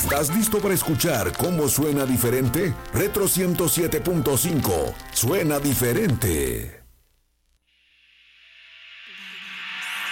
¿Estás listo para escuchar cómo suena diferente? Retro 107.5 suena diferente.